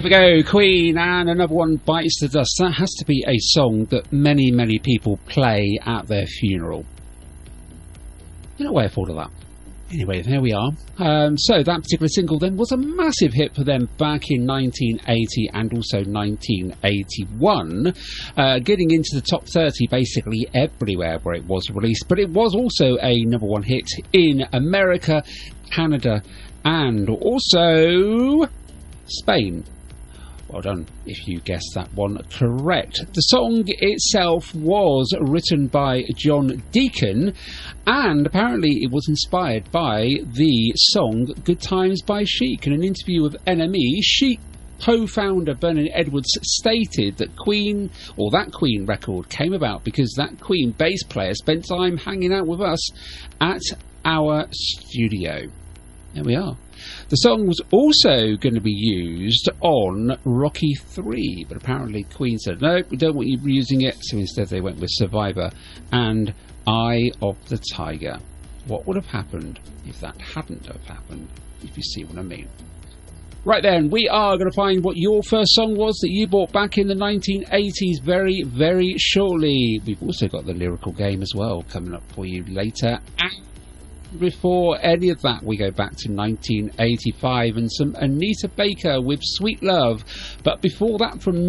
we go, Queen, and another one bites the dust. That has to be a song that many, many people play at their funeral. You know why I thought of that. Anyway, there we are. So that particular single then was a massive hit for them back in 1980 and also 1981, getting into the top 30 basically everywhere where it was released. But it was also a number one hit in America, Canada, and also Spain. Well done if you guessed that one correct. The song itself was written by John Deacon, and apparently it was inspired by the song Good Times by Chic. In an interview with NME, Chic co-founder Bernard Edwards stated that Queen record came about because that Queen bass player spent time hanging out with us at our studio. There we are. The song was also going to be used on Rocky 3, but apparently Queen said, no, we don't want you using it, so instead they went with Survivor and Eye of the Tiger. What would have happened if that hadn't have happened, if you see what I mean? Right then, we are going to find what your first song was that you bought back in the 1980s very, very shortly. We've also got the lyrical game as well coming up for you later. Before any of that, we go back to 1985 and some Anita Baker with Sweet Love. But before that, from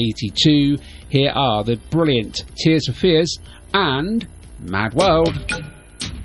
1982, here are the brilliant Tears for Fears and Mad World.